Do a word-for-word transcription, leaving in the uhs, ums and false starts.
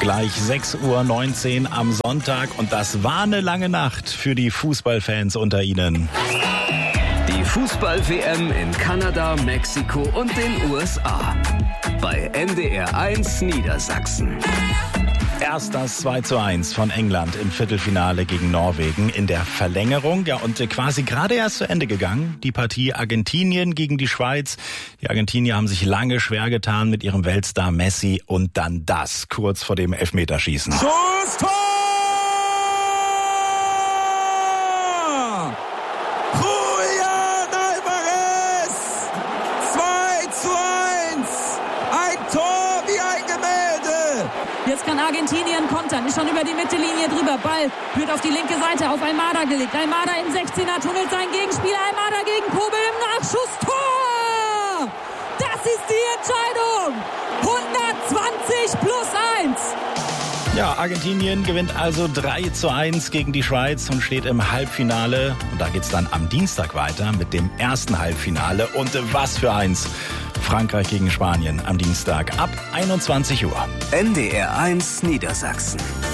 Gleich sechs Uhr neunzehn am Sonntag und das war eine lange Nacht für die Fußballfans unter Ihnen. Die Fußball-W M in Kanada, Mexiko und den U S A. Bei N D R eins Niedersachsen. Erst das zwei zu eins von England im Viertelfinale gegen Norwegen in der Verlängerung. Ja, und quasi gerade erst zu Ende gegangen. Die Partie Argentinien gegen die Schweiz. Die Argentinier haben sich lange schwer getan mit ihrem Weltstar Messi. Und dann das kurz vor dem Elfmeterschießen. Schuss, Tor! Julián Álvarez! zwei zu eins! Ein Tor wie ein Gemälde! Jetzt kann Argentinien kontern, ist schon über die Mittellinie drüber. Ball wird auf die linke Seite auf Almada gelegt. Almada im sechzehner tunnelt seinen Gegenspieler. Almada gegen Kobel im Nachschuss. Tor! Das ist die Entscheidung! hundertzwanzig plus eins! Ja, Argentinien gewinnt also drei zu eins gegen die Schweiz und steht im Halbfinale. Und da geht's dann am Dienstag weiter mit dem ersten Halbfinale. Und was für eins! Frankreich gegen Spanien am Dienstag ab einundzwanzig Uhr. N D R eins Niedersachsen.